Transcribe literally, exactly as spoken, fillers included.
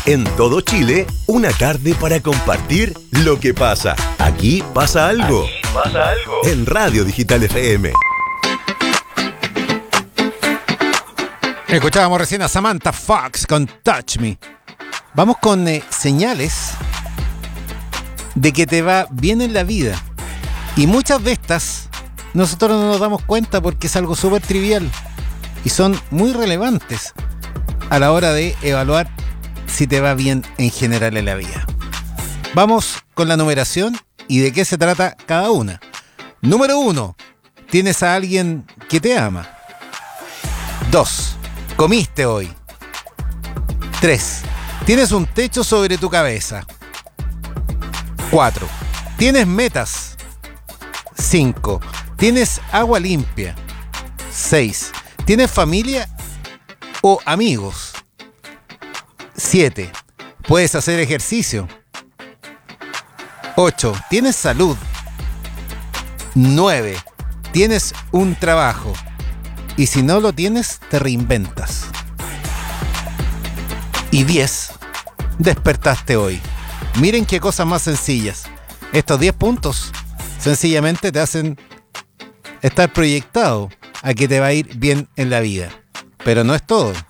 En todo Chile, una tarde para compartir lo que pasa. Aquí pasa algo. Aquí pasa algo. En Radio Digital F M. Escuchábamos recién a Samantha Fox con Touch Me. Vamos con eh, señales de que te va bien en la vida. Y muchas de estas nosotros no nos damos cuenta porque es algo súper trivial y son muy relevantes a la hora de evaluar si te va bien en general en la vida. Vamos con la numeración y de qué se trata cada una. Número uno, tienes a alguien que te ama. Dos, comiste hoy. Tres, tienes un techo sobre tu cabeza. Cuatro, tienes metas. Cinco, tienes agua limpia. Seis, tienes familia o amigos. Siete, puedes hacer ejercicio. Ocho, tienes salud. Nueve, tienes un trabajo. Y si no lo tienes, te reinventas. Y diez, despertaste hoy. Miren qué cosas más sencillas. Estos diez puntos sencillamente te hacen estar proyectado a que te va a ir bien en la vida. Pero no es todo.